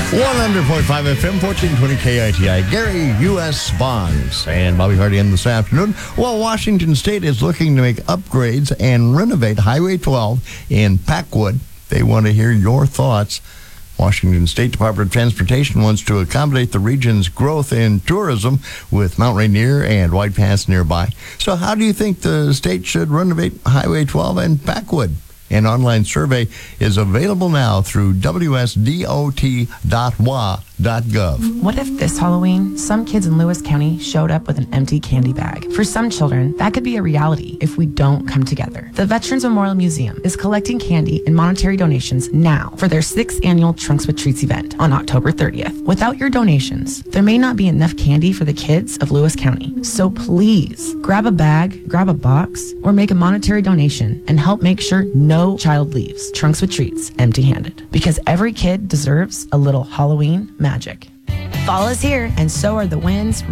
100.5 FM, 1420 KITI. Gary U.S. Bonds and Bobby Hardy in this afternoon. Well, Washington State is looking to make upgrades and renovate Highway 12 in Packwood. They want to hear your thoughts. Washington State Department of Transportation wants to accommodate the region's growth in tourism with Mount Rainier and White Pass nearby. So how do you think the state should renovate Highway 12 and Packwood? An online survey is available now through wsdot.wa.gov. What if this Halloween, some kids in Lewis County showed up with an empty candy bag? For some children, that could be a reality if we don't come together. The Veterans Memorial Museum is collecting candy and monetary donations now for their 6th annual Trunks with Treats event on October 30th. Without your donations, there may not be enough candy for the kids of Lewis County. So please, grab a bag, grab a box, or make a monetary donation and help make sure no child leaves Trunks with Treats empty-handed. Because every kid deserves a little Halloween magic. Fall is here, and so are the winds,